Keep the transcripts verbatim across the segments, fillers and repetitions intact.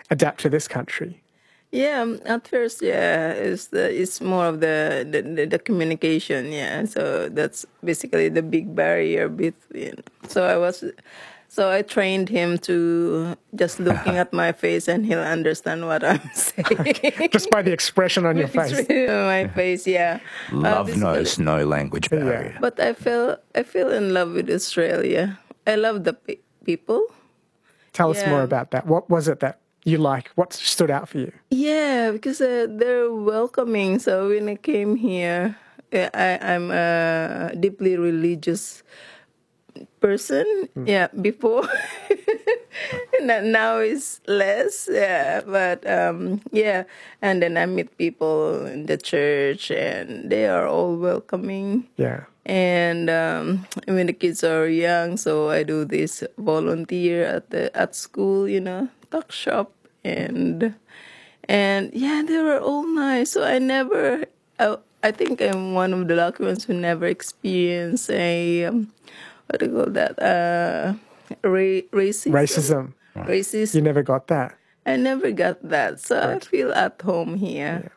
adapt to this country? Yeah, um, at first, yeah, it's the it's more of the the, the the communication, yeah. So that's basically the big barrier between. So I was, so I trained him to just looking at my face, and he'll understand what I'm saying. Just by the expression on your face. On my face, yeah. Uh, Love knows basically, no language barrier. Yeah. but I fell I fell in love with Australia. I love the pe- people. Tell us Yeah. more about that. What was it that you like? What stood out for you? Yeah, because uh, they're welcoming. So when I came here, uh, I, I'm a deeply religious person. Yeah, before. Not now is less. Yeah, but um, yeah, and then I meet people in the church, and they are all welcoming. Yeah. And um, when the kids are young, so I do this volunteer at the at school, you know, tuck shop, and and yeah, they were all nice. So I never, I, I think I'm one of the lucky ones who never experienced a um, what do you call that? Uh, ra- racism. Racism. Racism. You never got that. I never got that, so I feel at home here.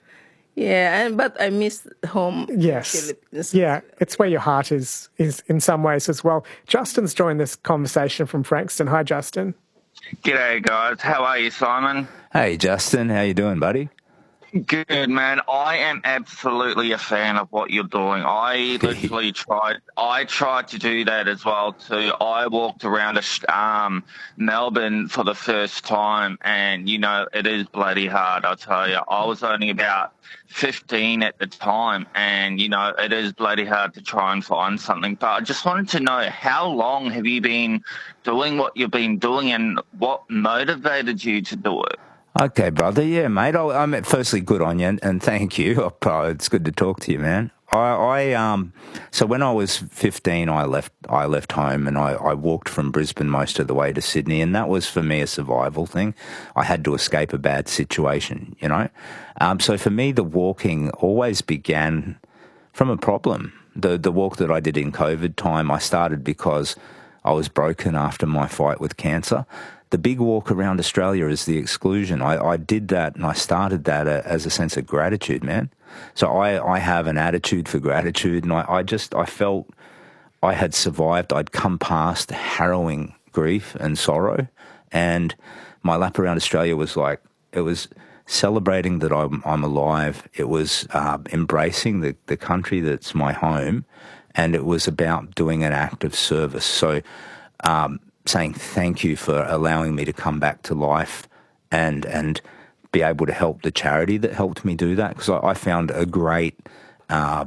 Yeah, and but I miss home. Yes. Philippines. Yeah, it's where your heart is, is in some ways as well. Justin's joined this conversation from Frankston. Hi, Justin. G'day, guys. How are you, Simon? Hey, Justin, how you doing, buddy? Good, man. I am absolutely a fan of what you're doing. I literally tried. I tried to do that as well too. I walked around um, Melbourne for the first time, and you know it is bloody hard. I tell you, I was only about fifteen at the time, and you know it is bloody hard to try and find something. But I just wanted to know, how long have you been doing what you've been doing, and what motivated you to do it? Okay, brother. Yeah, mate. I, I mean, firstly, good on you, and, and thank you. Oh, it's good to talk to you, man. I, I um, so when I was fifteen, I left. I left home, and I, I walked from Brisbane most of the way to Sydney, and that was for me a survival thing. I had to escape a bad situation, you know. Um, so for me, the walking always began from a problem. The the walk that I did in COVID time, I started because I was broken after my fight with cancer. The big walk around Australia is the exclusion. I, I did that, and I started that as a sense of gratitude, man. So I, I have an attitude for gratitude, and I, I just, I felt I had survived. I'd come past harrowing grief and sorrow, and my lap around Australia was like, it was celebrating that I'm, I'm alive. It was uh, embracing the, the country that's my home, and it was about doing an act of service. So, um, saying thank you for allowing me to come back to life and and be able to help the charity that helped me do that, because I, I found a great uh,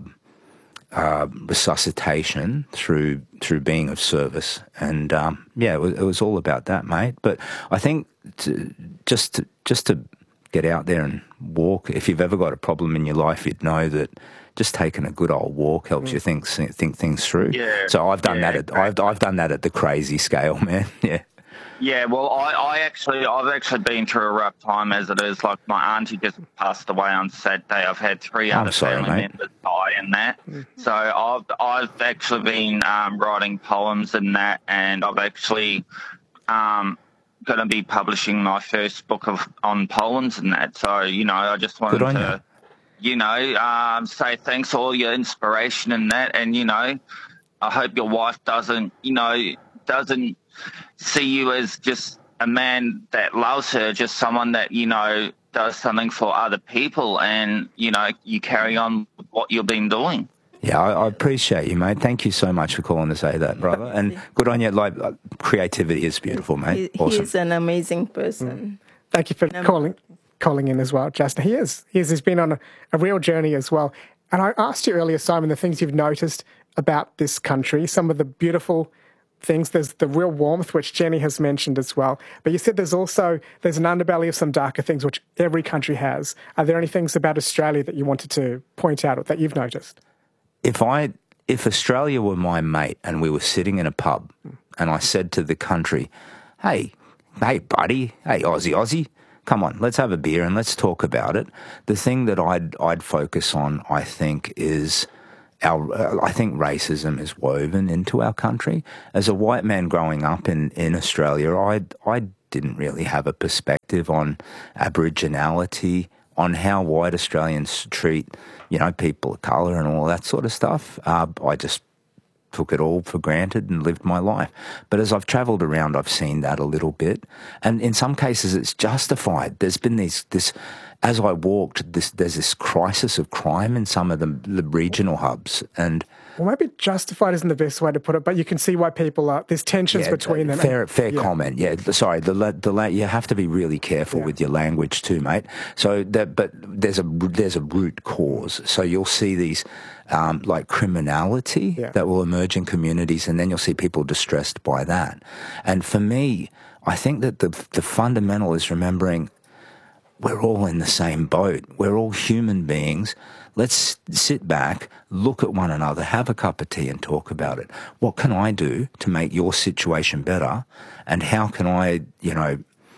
uh, resuscitation through through being of service. And um, yeah, it was, it was all about that, mate. But I think to, just to, just to get out there and walk, if you've ever got a problem in your life, you'd know that just taking a good old walk helps you think think things through. Yeah. So I've done yeah, that. At, I've I've done that at the crazy scale, man. Yeah. Yeah, well, I, I actually, I've actually been through a rough time as it is. Like, my auntie just passed away on Saturday. I've had three I'm other sorry, family mate. members die in that. So I've I've actually been um, writing poems in that, and I've actually um, going to be publishing my first book of on poems in that. So, you know, I just wanted Good on to, you know, um, say thanks for all your inspiration in that, and you know, I hope your wife doesn't, you know, doesn't see you as just a man that loves her, just someone that, you know, does something for other people, and, you know, you carry on with what you've been doing. Yeah, I, I appreciate you, mate. Thank you so much for calling to say that, brother. And good on you. Like, uh, creativity is beautiful, mate. He, Awesome. He's an amazing person. Thank you for calling calling in as well, Justin. He is. He is. He's been on a, a real journey as well. And I asked you earlier, Simon, the things you've noticed about this country, some of the beautiful things. There's the real warmth, which Jenny has mentioned as well. But you said there's also, there's an underbelly of some darker things, which every country has. Are there any things about Australia that you wanted to point out or that you've noticed? If I, if Australia were my mate and we were sitting in a pub and I said to the country, hey, hey, buddy, hey, Aussie, Aussie, come on, let's have a beer and let's talk about it. The thing that I'd, I'd focus on, I think, is Our, I think racism is woven into our country. As a white man growing up in, in Australia, I I didn't really have a perspective on Aboriginality, on how white Australians treat, you know, people of colour and all that sort of stuff. Uh, I just took it all for granted and lived my life. But as I've travelled around, I've seen that a little bit. And in some cases, it's justified. There's been these, this, as I walked, this, there's this crisis of crime in some of the, the regional hubs. And well, maybe justified isn't the best way to put it, but you can see why people are, there's tensions yeah, between them. Fair, fair yeah. comment. Yeah, sorry. The the you have to be really careful yeah. with your language too, mate. So that, but there's a there's a root cause. So you'll see these um, like criminality yeah. that will emerge in communities, and then you'll see people distressed by that. And for me, I think that the the fundamental is remembering we're all in the same boat. We're all human beings. Let's sit back, look at one another, have a cup of tea and talk about it. What can I do to make your situation better? And how can I, you know,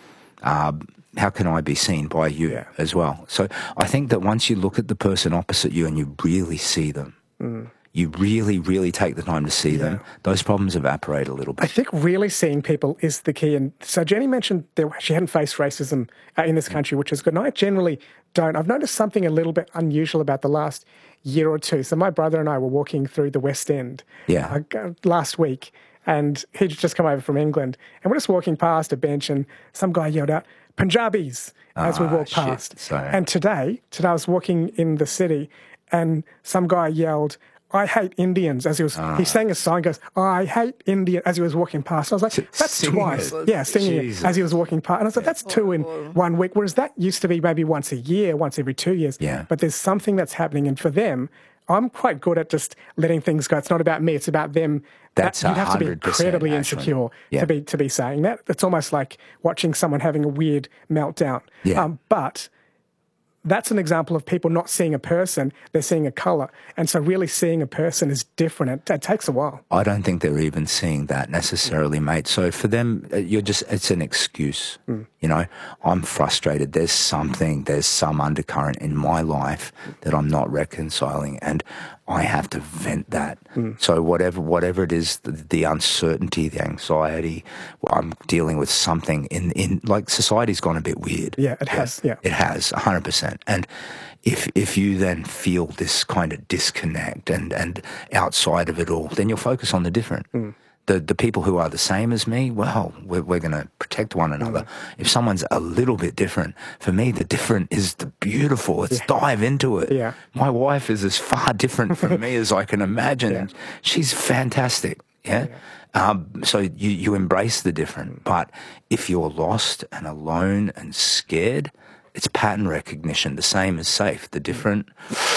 uh, how can I be seen by you yeah. as well? So I think that once you look at the person opposite you and you really see them, mm. you really, really take the time to see yeah. them, those problems evaporate a little bit. I think really seeing people is the key. And so Jenny mentioned that she hadn't faced racism uh, in this country, which is good. And I generally don't. I've noticed something a little bit unusual about the last year or two. So my brother and I were walking through the West End yeah. uh, last week, and he'd just come over from England. And we're just walking past a bench, and some guy yelled out, Punjabis, as oh, we walked shit. past. Sorry. And today, today I was walking in the city, and some guy yelled, I hate Indians, as he was, oh. he sang a song, goes, I hate India, as he was walking past. I was like, that's singing twice. It. Yeah, singing Jesus. it as he was walking past. And I was like, that's two in one week, whereas that used to be maybe once a year, once every two years. Yeah. But there's something that's happening, and for them, I'm quite good at just letting things go. It's not about me, it's about them. That's that, you'd have to be incredibly insecure yeah. to be to be saying that. It's almost like watching someone having a weird meltdown. Yeah. Um, but that's an example of people not seeing a person, they're seeing a colour. And so really seeing a person is different. It, it takes a while. I don't think they're even seeing that necessarily, mate. So for them, you're just, it's an excuse. Mm. You know, I'm frustrated. There's something, there's some undercurrent in my life that I'm not reconciling, and I have to vent that. Mm. So whatever whatever it is, the, the uncertainty, the anxiety, I'm dealing with something in, in, like society's gone a bit weird. Yeah, it has, yeah. It has, one hundred percent. And if if you then feel this kind of disconnect and, and outside of it all, then you'll focus on the different. Mm. The the people who are the same as me, well, we're, we're going to protect one another. Mm. If someone's a little bit different, for me, the different is the beautiful. Let's yeah. dive into it. Yeah. My wife is as far different from me as I can imagine. Yeah. She's fantastic. Yeah. yeah. Um, so you, you embrace the different. But if you're lost and alone and scared, it's pattern recognition, the same as safe. The different,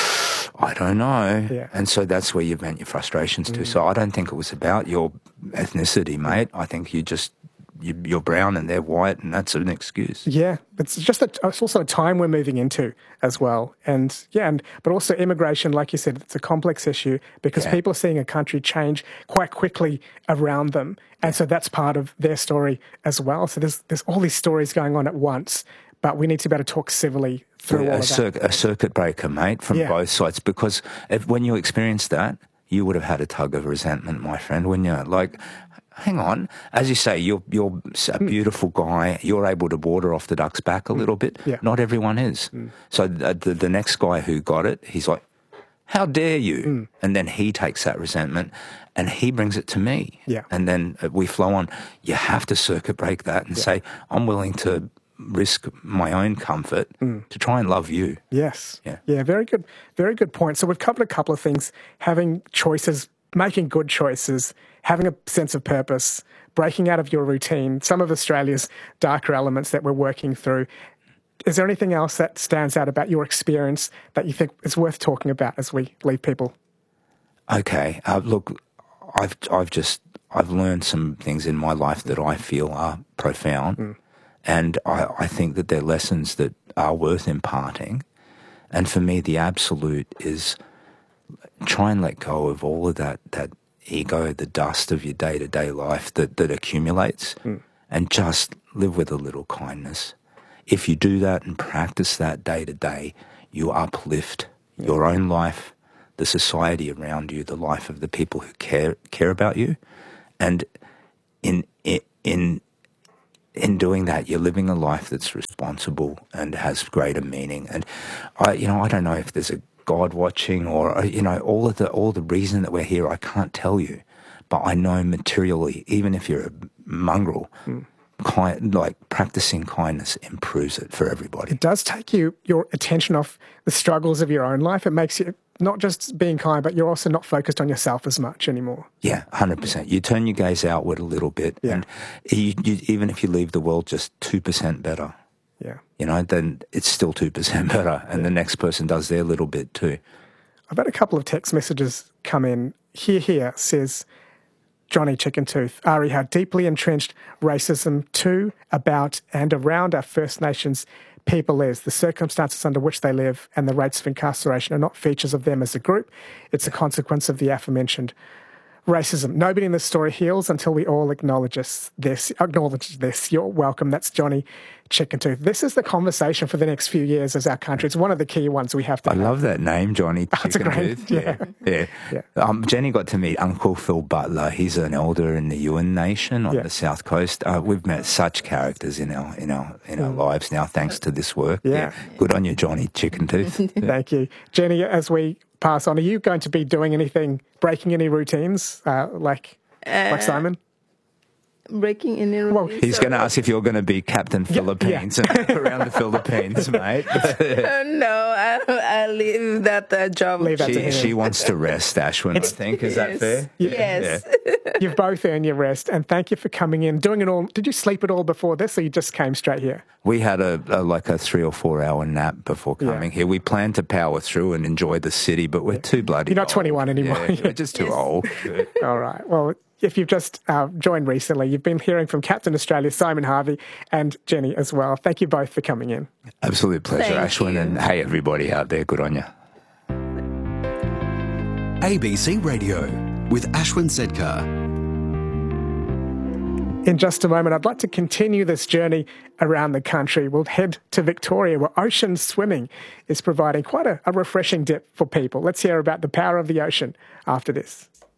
I don't know. Yeah. And so that's where you vent your frustrations to. Mm. So I don't think it was about your ethnicity, mate. I think you just, you, you're brown and they're white, and that's an excuse. Yeah. It's just, a, it's also a time we're moving into as well. And yeah, and but also immigration, like you said, it's a complex issue because yeah. people are seeing a country change quite quickly around them. And so that's part of their story as well. So there's there's all these stories going on at once. But we need to be able to talk civilly through a, all of cir- that. A circuit breaker, mate, from yeah. both sides. Because if, when you experienced that, you would have had a tug of resentment, my friend, wouldn't you? Like, hang on. As you say, you're you're a beautiful guy. You're able to water off the duck's back a little bit. Yeah. Not everyone is. Mm. So the, the, the next guy who got it, he's like, how dare you? Mm. And then he takes that resentment and he brings it to me. Yeah. And then we flow on. You have to circuit break that and yeah. say, I'm willing to risk my own comfort mm. to try and love you. Yes. Yeah. Yeah, very good. Very good point. So we've covered a couple of things: having choices, making good choices, having a sense of purpose, breaking out of your routine, some of Australia's darker elements that we're working through. Is there anything else that stands out about your experience that you think is worth talking about as we leave people? Okay. Uh, look, I've I've just I've learned some things in my life that I feel are profound. Mm. And I, I think that they're lessons that are worth imparting. And for me, the absolute is try and let go of all of that, that ego, the dust of your day-to-day life that, that accumulates, mm. and just live with a little kindness. If you do that and practice that day-to-day, you uplift yeah. your own life, the society around you, the life of the people who care care about you. And in in... in in doing that, you're living a life that's responsible and has greater meaning. And I, you know, I don't know if there's a God watching or, you know, all of the all the reason that we're here, I can't tell you. But I know materially, even if you're a mongrel, mm. kind, like practicing kindness improves it for everybody. It does take you your attention off the struggles of your own life. It makes you not just being kind, but you're also not focused on yourself as much anymore. Yeah, one hundred percent. You turn your gaze outward a little bit. Yeah. And you, you, even if you leave the world just two percent better, yeah, you know, then it's still two percent better. And yeah. the next person does their little bit too. I've had a couple of text messages come in. Here, here says, Johnny Chicken Tooth, Ari, how deeply entrenched racism to, about and around our First Nations people is. The circumstances under which they live and the rates of incarceration are not features of them as a group. It's a consequence of the aforementioned racism. Nobody in this story heals until we all acknowledge this. Acknowledge this. You're welcome. That's Johnny Chicken Tooth. This is the conversation for the next few years as our country. It's one of the key ones we have to I have. love that name, Johnny Chicken That's a great, Tooth. Yeah. Yeah. yeah. yeah. Um, Jenny got to meet Uncle Phil Butler. He's an elder in the Yuin Nation on yeah. the South Coast. Uh, we've met such characters in our in our in our mm. lives now, thanks to this work. Yeah. yeah. Good on you, Johnny Chicken Tooth. Yeah. Thank you. Jenny, as we pass on, are you going to be doing anything, breaking any routines, uh, like uh, like Simon? Breaking any routines? Well, he's going to ask if you're going to be Captain yeah, Philippines yeah. around the Philippines, mate. uh, no, I, I leave that uh, job. Leave that she, to him. She wants to rest, Ashwin, it's, I think. Is yes, that fair? Yeah. Yes. Yeah. You've both earned your rest, and thank you for coming in, doing it all. Did you sleep at all before this, or you just came straight here? We had a, a like a three or four hour nap before coming yeah. here. We planned to power through and enjoy the city, but we're yeah. too bloody You're not old. twenty-one anymore. Yeah, we're just too yes. old. All right. Well, if you've just uh, joined recently, you've been hearing from Captain Australia, Simon Harvey, and Jenny as well. Thank you both for coming in. Absolute pleasure, Thank Ashwin. you. And hey, everybody out there, good on you. A B C Radio with Ashwin Sedkar. In just a moment, I'd like to continue this journey around the country. We'll head to Victoria, where ocean swimming is providing quite a, a refreshing dip for people. Let's hear about the power of the ocean after this.